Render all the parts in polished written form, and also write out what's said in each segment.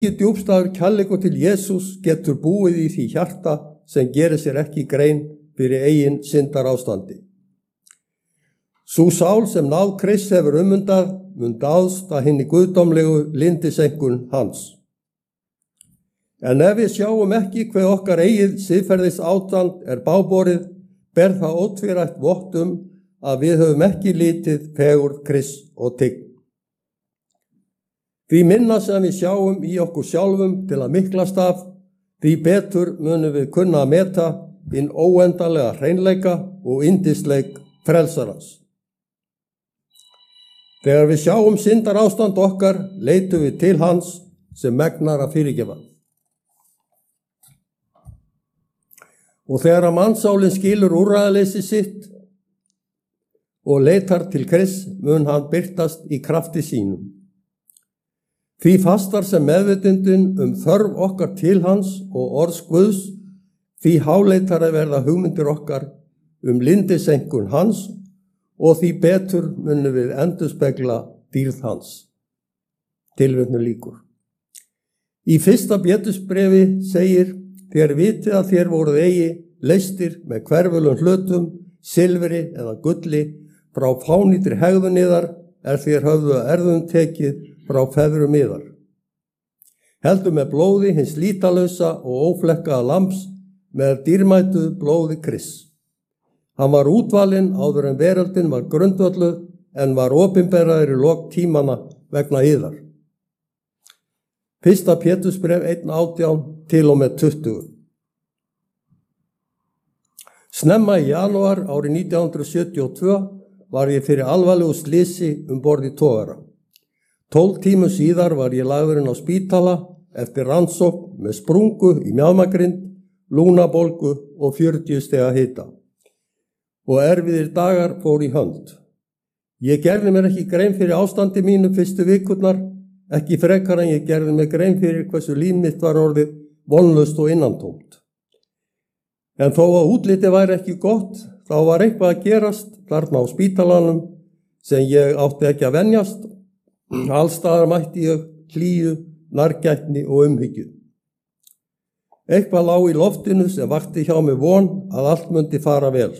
Djúpstæður kærleikur til Jesús getur búið í því hjarta sem gerir sér ekki grein fyrir eigin syndarástandi. Sú sál sem náð Krists hefur umundað mun dáðst að hinni guðdómlegu lindisenkun hans. En ef við sjáum ekki hve okkar eigið siðferðis ástand báborið, ber það ótvírætt vott að við höfum ekki litið fegurð Krists og tign. Því minna sem við sjáum í okkur sjálfum til að miklast af, því betur munum við kunna að meta hinn óendanlega hreinleika og yndisleik frelsarans. Þegar við sjáum syndarástand okkar, leitum við til hans sem megnar að fyrirgefa. Og þegar að mannsálinn skilur úrræðaleysi sitt og leitar til Krists, mun hann birtast í krafti sínum. Því fastar sem meðvitundin þörf okkar til hans og orðs Guðs, því háleitar að verða hugmyndir okkar lindisenkun hans og því betur munum við endurspegla dýrð hans. Tilvitnun lýkur. Í 1. Pétursbrefi segir: þér vitið að þér voruð eigi leystir með hverfulum hlutum, silfri eða gulli, frá fánýtri hegðun yðar þér höfðu að erðum tekið frá feðrum yðar. Heldur með blóði hins lítalausa og óflekkaða lambs, með dýrmætu blóði Krists. Hann var útvalinn áður en veröldin var grundvölluð, en var opinberaður í lok tímana vegna yðar. 1. Pétursbréf 1:18 til og með 20. Snemma í janúar árið 1972 var ég fyrir alvarlegu slysi borð í togara. 12 tímum síðar var ég lagður inn á spítala eftir rannsókn með sprungu í mjaðmagrind, lungnabólgu og 40 stiga hita. Og erfiðir dagar fór í hönd. Ég gerði mér ekki grein fyrir ástandi mínu fyrstu vikurnar, ekki frekar en ég gerði mér grein fyrir hversu líf mitt var orðið vonlaust og innantómt. En þó að útlitið væri ekki gott, þá var eitthvað að gerast þarna á spítalanum sem ég átti ekki að venjast. Allstaðar mætti ég hlýju, nærgætni og umhyggju. Eitthvað lá í loftinu sem vakti hjá mig von að allt mundi fara vel.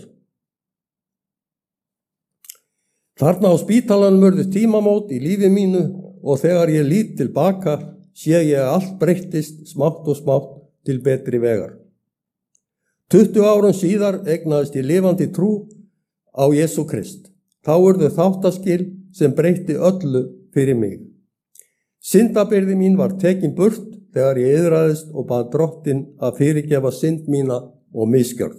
Þarna á spítalanum urðu tímamót í lífi mínu og þegar ég lít tilbaka sé ég að allt breyttist smátt og smátt til betri vegar. 20 árum síðar eignaðist ég lifandi trú á Jesú Krist. Þá urðu þáttaskil sem breytti öllu fyrir mig. Syndabyrði mín var tekin burt þegar ég iðraðist og bað Drottinn að fyrirgefa synd mína og misgjörð.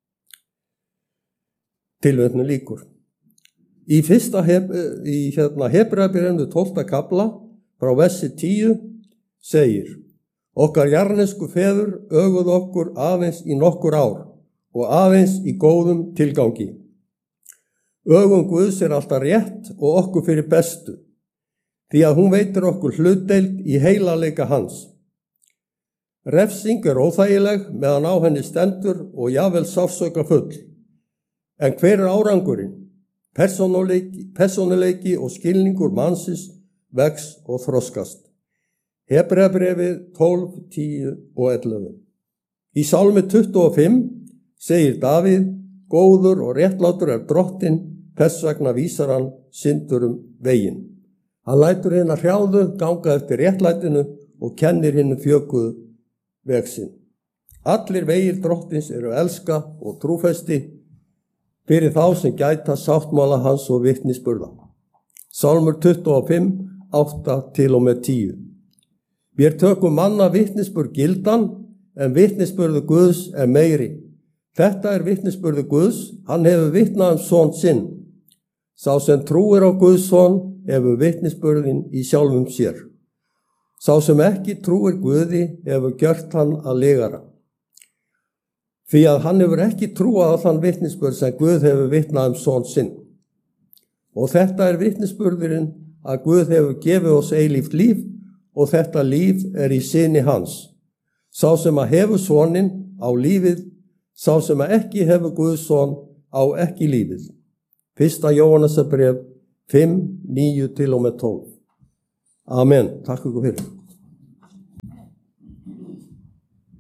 Tilvitnun lýkur. Í Hebreabréfinu 12. kafla frá versi 10 segir: okkar jarðnesku feður öguðu okkur aðeins í nokkur ár og aðeins í góðum tilgangi. Ögun Guðs alltaf rétt og okkur fyrir bestu, því að hún veitir okkur hlutdeild í heilagleika hans. Refsing óþægileg meðan á henni stendur og jafnvel sársaukafull. En hver árangurinn? Persónuleiki og skilningur mannsins vex og þroskast. Hebreabréfið 12, 10 og 11. Í Sálmi 25 segir Davíð: góður og réttlátur Drottinn, þess vegna vísar hann syndurum veginn. Hann lætur hina hrjáðu ganga eftir réttlætinu og kennir hinu þjökuðu veg sinn. Allir vegir Drottins elska og trúfesti fyrir þá sem gæta sáttmála hans og vitnisburða. Sálmur 25, 8 til og með 10. Vér tökum manna vitnisburð gildan, en vitnisburður Guðs meiri. Þetta vitnisburður Guðs, hann hefur vitnað son sinn. Sá sem trúir á Guðs son hefur vitnisburðin í sjálfum sér. Sá sem ekki trúir Guði hefur gjört hann að lygara. Því að hann hefur ekki trúað á þann vitnisburð sem Guð hefur vitnað son sinn. Og þetta vitnisburðurinn að Guð hefur gefið oss eilíft líf og þetta líf í syni hans. Sá sem að hefur soninn á lífið, sá sem að ekki hefur Guðs son á ekki lífið. 1. Jóhannesarbréf 5, 9 til og með 12. Amen. Takk ykkur fyrir.